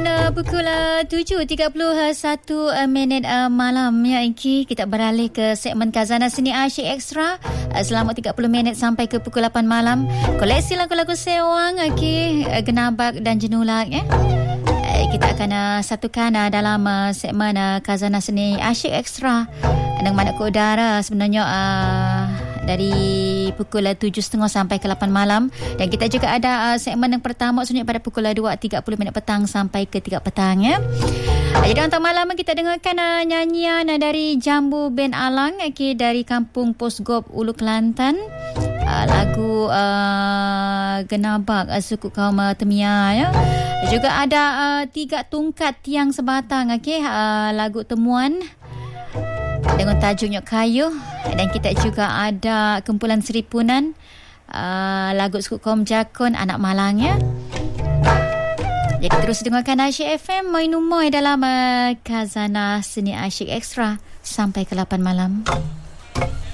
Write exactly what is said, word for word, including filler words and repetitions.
uh, pukul uh, tujuh tiga puluh satu uh, minit uh, malam ya Iki. Kita beralih ke segmen Khazanah Seni Asyik Extra uh, selama tiga puluh minit sampai ke pukul lapan malam. Koleksi lagu-lagu sewang Iki, uh, Genabak dan Jenulak ya. Uh, kita akan uh, satukan uh, dalam uh, segmen uh, Khazanah Seni Asyik Extra dengan mana ke udara sebenarnya uh, dari pukul tujuh tiga puluh sampai ke lapan malam. Dan kita juga ada uh, segmen yang pertama sebenarnya pada pukul dua tiga puluh minit petang sampai ke tiga petang ya. Uh, jadi untuk malam kita dengarkan uh, nyanyian uh, dari Jambu Band Alang okay, dari Kampung Posgop Ulu Kelantan. Uh, lagu uh, Genabak uh, suku kaum uh, Temia ya. Juga ada uh, Tiga Tungkat Tiang Sebatang okey, uh, lagu Temuan dengan tajuknya Kayu. Dan kita juga ada kumpulan Seripunan, uh, lagu suku kaum Jakun Anak Malang ya. Jadi terus dengarkan Asyik F M Moi Numoy dalam uh, Khazanah Seni Asyik Extra sampai ke lapan malam.